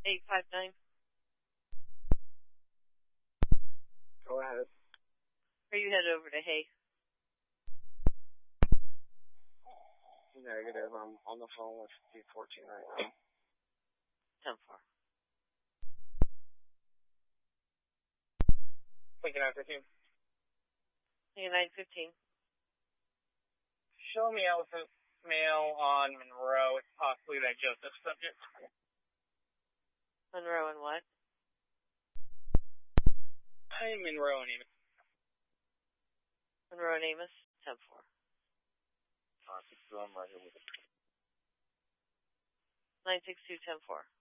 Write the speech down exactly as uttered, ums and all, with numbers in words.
eight five nine. Go ahead. Are you headed over to Hay? Negative. I'm on the phone with D fourteen right now. ten four. Lincoln nine fifteen. Lincoln nine fifteen. Show me elephant male on Monroe. It's possibly that Joseph subject. Monroe and what? Hi, Monroe and Amos. Monroe and Amos, ten four. Uh, I'm right here with it. nine six two ten four.